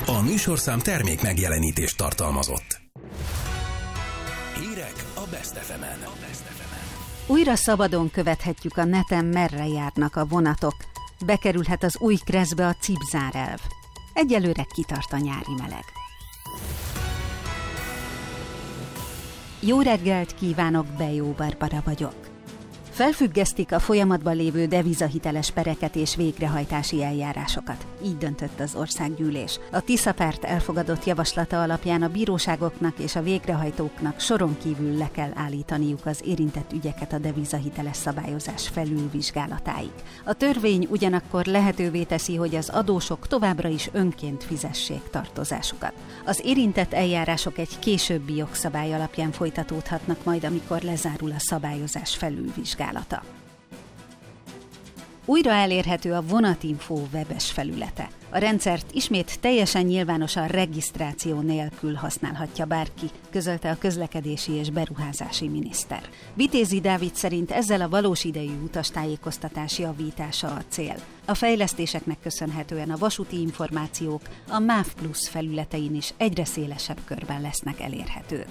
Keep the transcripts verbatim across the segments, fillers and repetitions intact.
A műsorszám termék megjelenítést tartalmazott. Hírek a Best ef emen. Újra szabadon követhetjük a neten, merre járnak a vonatok. Bekerülhet az új kreszbe a cipzárelv. Egyelőre kitart a nyári meleg. Jó reggelt kívánok, Bejó Barbara vagyok. Felfüggesztik a folyamatban lévő devizahiteles pereket és végrehajtási eljárásokat. Így döntött az országgyűlés. A Tisza-párt elfogadott javaslata alapján a bíróságoknak és a végrehajtóknak soron kívül le kell állítaniuk az érintett ügyeket a devizahiteles szabályozás felülvizsgálatáig. A törvény ugyanakkor lehetővé teszi, hogy az adósok továbbra is önként fizessék tartozásukat. Az érintett eljárások egy későbbi jogszabály alapján folytatódhatnak majd, amikor lezárul a szabályozás felülvizsgálata. Újra elérhető a Vonatinfo webes felülete. A rendszert ismét teljesen nyilvánosan regisztráció nélkül használhatja bárki, közölte a közlekedési és beruházási miniszter. Vitézi Dávid szerint ezzel a valós idejű utastájékoztatás javítása a cél. A fejlesztéseknek köszönhetően a vasúti információk a MÁV Plus felületein is egyre szélesebb körben lesznek elérhetők.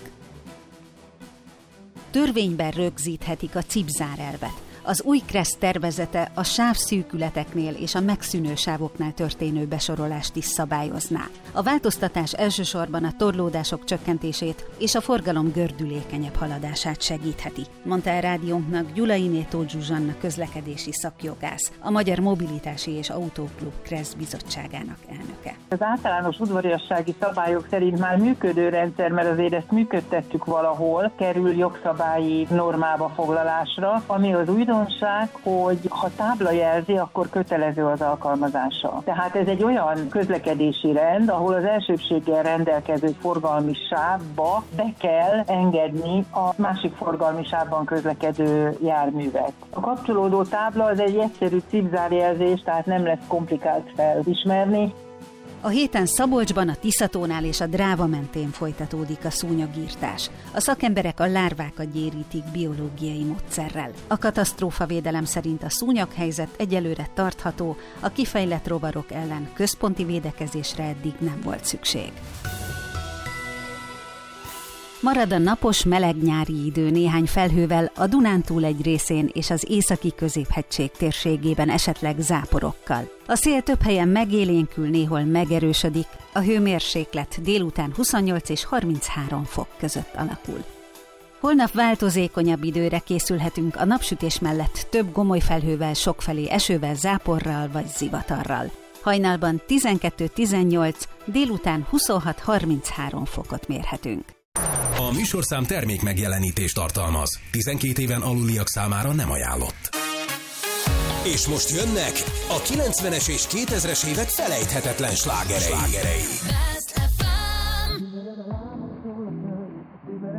Törvényben rögzíthetik a cipzárelvet. Az új kressz tervezete a sávszűkületeknél és a megszűnő sávoknál történő besorolást is szabályozná. A változtatás elsősorban a torlódások csökkentését és a forgalom gördülékenyebb haladását segítheti, mondta a rádiónknak Gyulainé Tóth Zsuzsanna közlekedési szakjogász, a Magyar Mobilitási és Autóklub Kressz bizottságának elnöke. Az általános udvariassági szabályok szerint már működő rendszer, mert azért ezt működtettük valahol, kerül jogszabályi normába foglalásra, ami az új hogy ha tábla jelzi, akkor kötelező az alkalmazása. Tehát ez egy olyan közlekedési rend, ahol az elsőbséggel rendelkező forgalmi sávba be kell engedni a másik forgalmi sávban közlekedő járművet. A kapcsolódó tábla az egy egyszerű cipzárjelzés, tehát nem lesz komplikált felismerni. A héten Szabolcsban, a Tiszatónál és a Dráva mentén folytatódik a szúnyogírtás. A szakemberek a lárvákat gyérítik biológiai módszerrel. A katasztrófavédelem szerint a szúnyoghelyzet egyelőre tartható, a kifejlett rovarok ellen központi védekezésre eddig nem volt szükség. Marad a napos, meleg nyári idő néhány felhővel, a Dunántúl egy részén és az északi középhegység térségében esetleg záporokkal. A szél több helyen megélénkül, néhol megerősödik, a hőmérséklet délután huszonnyolc és harminchárom fok között alakul. Holnap változékonyabb időre készülhetünk, a napsütés mellett több gomoly felhővel, sokfelé esővel, záporral vagy zivatarral. Hajnalban tizenkettő tizennyolc, délután huszonhat harminchárom fokot mérhetünk. A műsorszám termék megjelenítést tartalmaz. tizenkét éven aluliak számára nem ajánlott. És most jönnek a kilencvenes és kétezres évek felejthetetlen slágerei. slágerei.